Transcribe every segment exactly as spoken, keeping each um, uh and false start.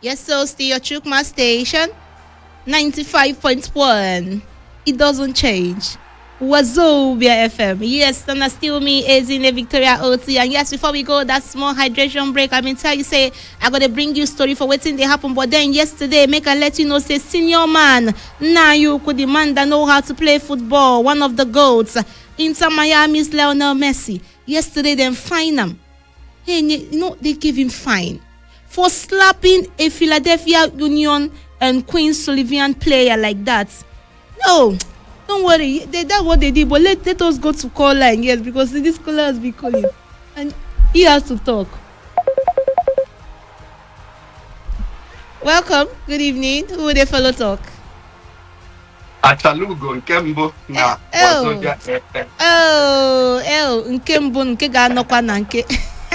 Yes, so still your Chukma station, ninety-five point one. It doesn't change. Wazobia F M. Yes, and still me is in the Victoria O T. And yes, before we go, that small hydration break, I mean, tell you, say, I'm going to bring you story for waiting they happen. But then yesterday, make I let you know, say, senior man, now you could demand that know how to play football. One of the GOATs, Inter Miami's Lionel Messi. Yesterday, then fine him. Hey, you know, they give him fine for slapping a Philadelphia Union and Queens Sullivan player like that. No. Don't worry, they, that's what they did. But let, let us go to call line, yes, because this caller has been calling. And he has to talk. Welcome. Good evening. Who will they follow talk? Atalugo Nkembo na Wazobia F M. Oh, oh, Nkembo nke ga anokwa na nke.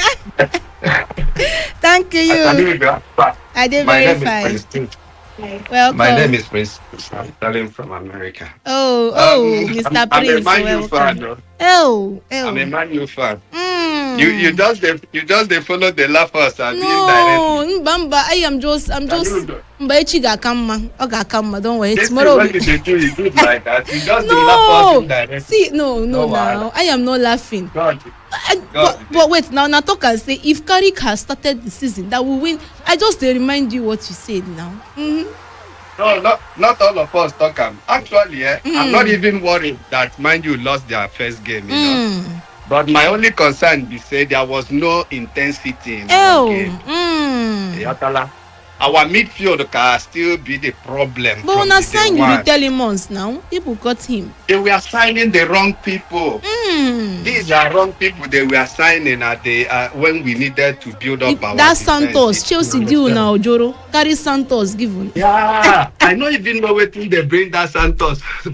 Thank you. I did very fine. Welcome. My name is Prince. I'm calling from America. Oh, oh, um, Mister I'm, Prince. I'm a Man U fan. No? Oh, oh. I'm a Man U fan. Mm. You you just they, you just they follow the laughers and no, being directly. Mbamba, I am just I'm just Mbaichi ga kamma. Oga kamma, don't worry. This Tomorrow. What you do, you do it like that. You just no. the laughers indirectly. See, no, no, no now. I am not laughing. God. I, but, but wait, now, now talk and say if Carrick has started the season that will win. I just they remind you what you said now. Mm-hmm. No, not not all of us talk. Um, actually, eh, mm. I'm not even worried that mind you lost their first game. You mm. know, but my only concern is say there was no intensity in oh. the game. Mm. Our midfield can still be the problem. But when I sign you, you tell him once now. People got him. They were signing the wrong people. Mm. These are wrong people they were signing at the uh, when we needed to build up it, our That's defense. Santos. Chelsea deal now, Joro. Carry Santos given. Yeah, I don't even know where they bring that Santos.